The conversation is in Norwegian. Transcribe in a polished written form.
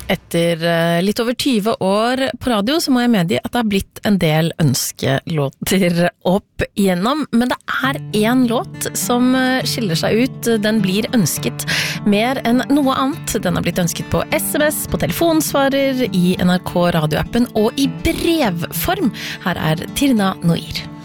Etter litt over 20 år på radio så må jeg medgi at det har blitt en del ønskelåter opp igjennom, men det er en låt som skiller seg ut. Den blir ønsket mer enn noe annet. Den har blitt ønsket på SMS, på telefonsvarer, i NRK radioappen og i brevform. Her er Tirna Noir.